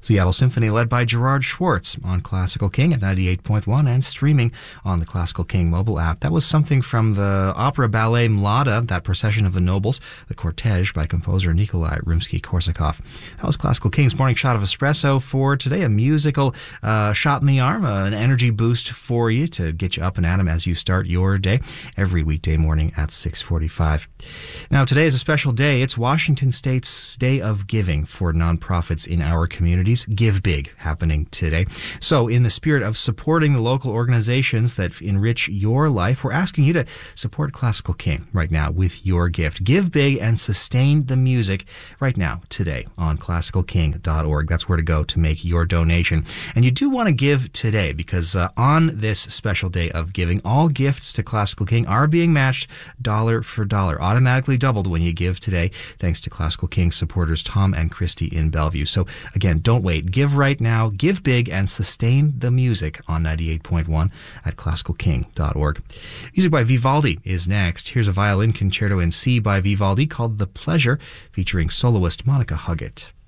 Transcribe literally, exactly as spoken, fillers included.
Seattle Symphony led by Gerard Schwartz on Classical King at ninety-eight point one and streaming on the Classical King mobile app. That was something from the opera ballet Mlada, that Procession of the Nobles, the Cortege by composer Nikolai Rimsky-Korsakov. That was Classical King's Morning Shot of Espresso for today, a musical uh, shot in the arm, uh, an energy boost for you to get you up and at 'em as you start your day every weekday morning at six forty-five. Now, today is a special day. It's Washington State's Day of Giving for nonprofits in our communities. Give Big happening today. So in the spirit of supporting the local organizations that enrich your life, we're asking you to support Classical King right now with your gift. Give big and sustain the music right now, today, on classical king dot org. That's where to go to make your donation. And you do want to give today because uh, on this special day of giving, all gifts to Classical King are being matched dollar for dollar, automatically doubled when you give today, thanks to Classical King supporters Tom and Christy in Bellevue. So again, don't wait. Give right now, give big, and sustain the music on ninety-eight point one at classical king dot org. Music by Vivaldi is next. Here's a violin concerto in C by Vivaldi called The Pleasure, featuring soloist Monica Huggett.